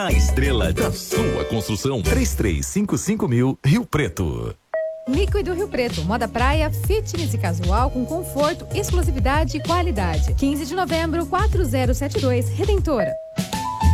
A estrela da sua construção. 3355.000 Rio Preto. Líquido Rio Preto, moda praia, fitness e casual com conforto, exclusividade e qualidade. 15 de novembro, 4072, Redentora.